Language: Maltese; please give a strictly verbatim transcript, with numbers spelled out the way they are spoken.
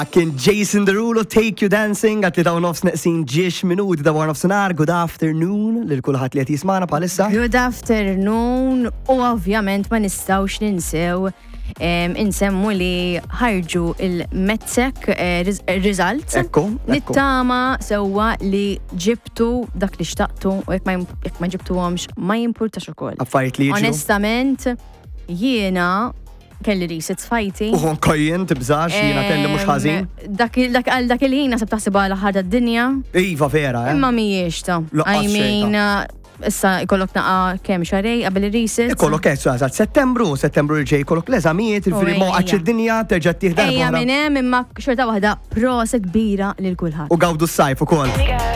Kien Jason Derulo, Take You Dancing, għat li daw nofs neqsin ġiex minuti daw nofsinar, good afternoon, li l-kulħat li għat jismana palissa. Good afternoon, u ovvjament ma nistawx ninsew um, insemmu li ħarġu il-Metzek uh, results. Ekku, ekku. Nittama sewa li ġibtu dak li xtaqtu u jek ma, ma ġibtu għomx ma jimpurtax ukoll. Affarijiet li jiġu. Onestament, jiena kelli resets fajti. Uħon kajjen, tibżax, jiena kelli mux ħazin. Dak għal dak il-ħina sab taħsiba l-ħarda d-dinja. Iva vera, eh? Imma mijiex ta. I mean, issa ikollok naqa kem xarej qabel il-resets. Ikollok essu għazat settembru, settembru rġej ikollok l-eżamijiet, il-firi mo għax id-dinja terġa tiħdar. Ejja minnem imma xorta wahda prosa kbira lil kulħadd. U gawdu s-sajf u koll.